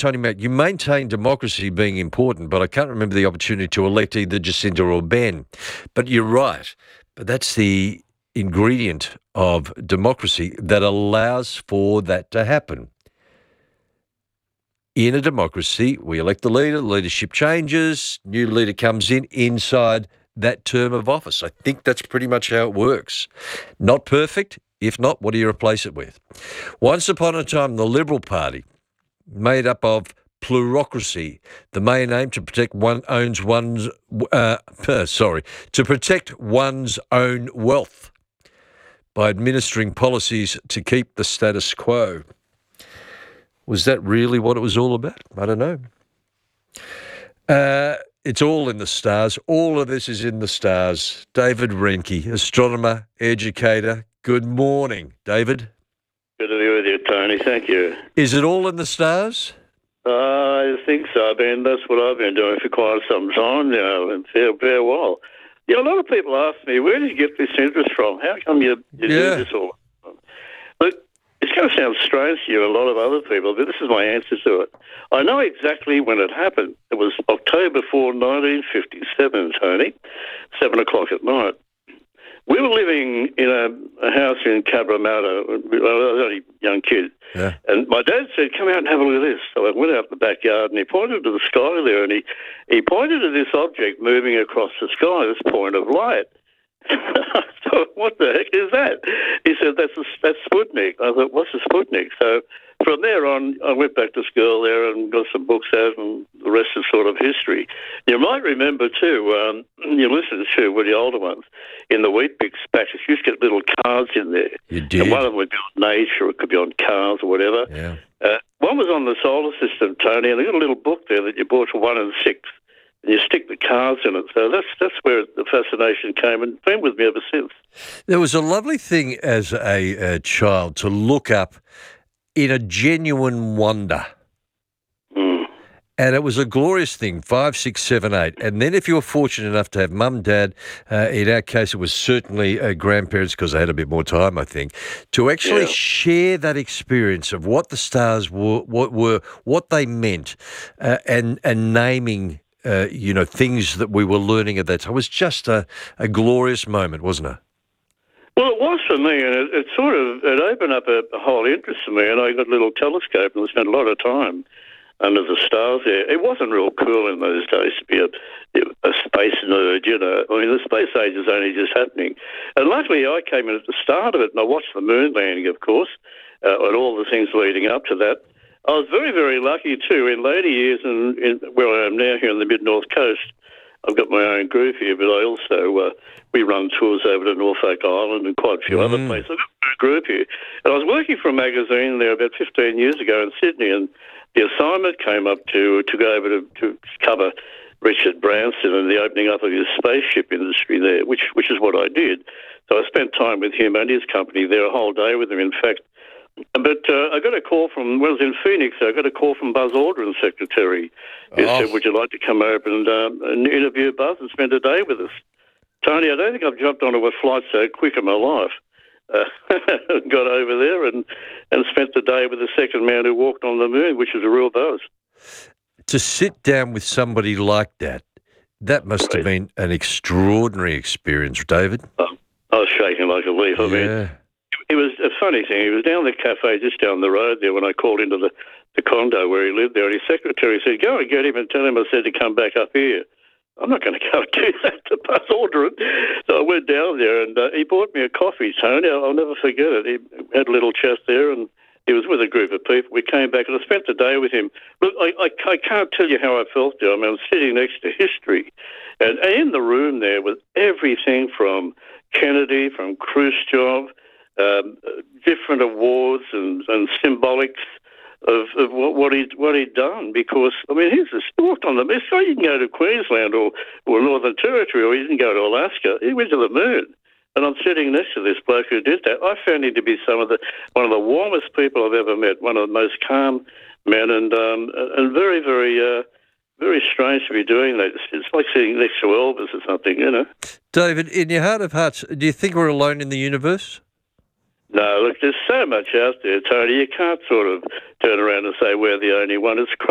Tony Mack, you maintain democracy being important, but I can't remember the opportunity to elect either Jacinda or Ben. But you're right. But that's the ingredient of democracy that allows for that to happen. In a democracy, we elect the leader, the leadership changes, new leader comes in inside that term of office. I think that's pretty much how it works. Not perfect. If not, what do you replace it with? Once upon a time, the Liberal Party, made up of plurocracy, the main aim to protect to protect one's own wealth by administering policies to keep the status quo. Was that really what it was all about? I don't know. It's all in the stars. All of this is in the stars. David Renke, astronomer, educator. Good morning, David. Good to be with you, Tony. Thank you. Is it all in the stars? I think so. That's what I've been doing for quite some time now, and fair while. A lot of people ask me, where did you get this interest from? How come you do this all? Look, it's going to sound strange to you, a lot of other people, but this is my answer to it. I know exactly when it happened. It was October 4, 1957, Tony, 7 o'clock at night. We were living in a house in Cabramatta. I was only a young kid. Yeah. And my dad said, come out and have a look at this. So I went out in the backyard and he pointed to the sky there, and he pointed to this object moving across the sky, this point of light. I thought, what the heck is that? He said, that's Sputnik. I thought, what's a Sputnik? So from there on, I went back to school there and got some books out, and the rest is sort of history. You might remember too, you listened to one of the older ones, in the Weet-Bix patches, you used to get little cards in there. You did? And one of them would be on nature, or it could be on cars or whatever. Yeah. One was on the solar system, Tony, and they got a little book there that you bought for 1 and 6. And you stick the cards in it. So that's where the fascination came, and been with me ever since. There was a lovely thing as a child to look up in a genuine wonder. And it was a glorious thing, 5, 6, 7, 8. And then if you were fortunate enough to have mum, dad, in our case it was certainly grandparents, because they had a bit more time, I think, to actually share that experience of what the stars were, what they meant, and naming things that we were learning at that time. It was just a glorious moment, wasn't it? Well, it was for me, and it opened up a whole interest in me, and I got a little telescope and I spent a lot of time under the stars there. It wasn't real cool in those days to be a space nerd, I mean, the space age is only just happening. And luckily I came in at the start of it, and I watched the moon landing, of course, and all the things leading up to that. I was very, very lucky too in later years, and where I am now here on the mid-north coast. I've got my own group here, but I also we run tours over to Norfolk Island and quite a few other places. I've got my group here, and I was working for a magazine there about 15 years ago in Sydney, and the assignment came up to go over to cover Richard Branson and the opening up of his spaceship industry there, which is what I did. So I spent time with him and his company there, a whole day with him, in fact. But I got a call when I was in Phoenix, I got a call from Buzz Aldrin's secretary, who said, would you like to come over and interview Buzz and spend a day with us? Tony, I don't think I've jumped onto a flight so quick in my life. Got over there and spent the day with the second man who walked on the moon, which was a real buzz. To sit down with somebody like that must have been an extraordinary experience, David. I was shaking like a leaf. I mean, it was a funny thing. He was down the cafe just down the road there when I called into the condo where he lived there, and his secretary said, go and get him and tell him I said to come back up here. I'm not going to go do that to Buzz Aldrin. So I went down there, and he bought me a coffee, Tony. I'll never forget it. He had a little chest there, and he was with a group of people. We came back, and I spent the day with him. Look, I can't tell you how I felt there. I mean, I was sitting next to history, and in the room there was everything from Kennedy, from Khrushchev, different awards and symbolics of what he'd done, because I mean he walked on the moon. So he didn't go to Queensland or Northern Territory, or he didn't go to Alaska. He went to the moon, and I'm sitting next to this bloke who did that. I found him to be one of the warmest people I've ever met, one of the most calm men, and very, very, very strange to be doing that. It's like sitting next to Elvis or something, David, in your heart of hearts, do you think we're alone in the universe? No, look, there's so much out there, Tony. You can't sort of turn around and say we're the only one. It's